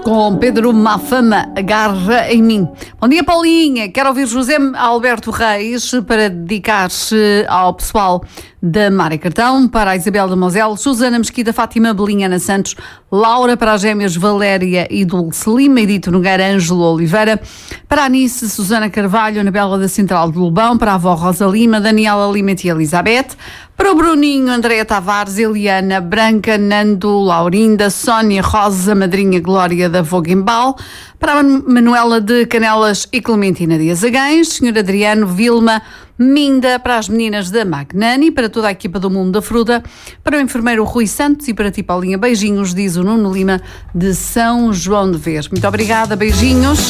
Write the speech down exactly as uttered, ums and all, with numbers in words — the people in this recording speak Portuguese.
Com Pedro Mafama, Agarra em Mim. Bom dia, Paulinha. Quero ouvir José Alberto Reis para dedicar-se ao pessoal da Mária Cartão, para a Isabel da Mosel, Susana Mesquita, Fátima Belinha Ana Santos, Laura, para as gêmeas Valéria e Dulce Lima, Edito Nogueira, Ângelo Oliveira, para a Anice, Susana Carvalho, Anabela da Central de Lobão, para a avó Rosa Lima, Daniela Lima e Elizabeth, para o Bruninho, Andréa Tavares, Eliana, Branca, Nando, Laurinda, Sónia, Rosa, Madrinha Glória da Voguembal, para a Manuela de Canelas e Clementina Dias Agães, Senhor Adriano, Vilma, Minda, para as meninas da Magnani, para toda a equipa do Mundo da Fruta, para o enfermeiro Rui Santos e para ti, Paulinha, beijinhos, diz o Nuno Lima de São João de Vez. Muito obrigada, beijinhos.